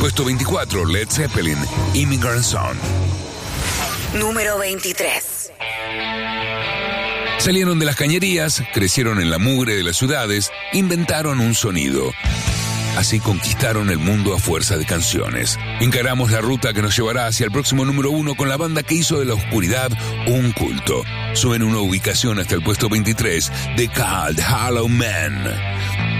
Puesto 24, Led Zeppelin, Immigrant Song. Número 23. Salieron de las cañerías, crecieron en la mugre de las ciudades, inventaron un sonido. Así conquistaron el mundo a fuerza de canciones. Encaramos la ruta que nos llevará hacia el próximo número 1 con la banda que hizo de la oscuridad un culto. Suben una ubicación hasta el puesto 23, The Cold Hollow Man.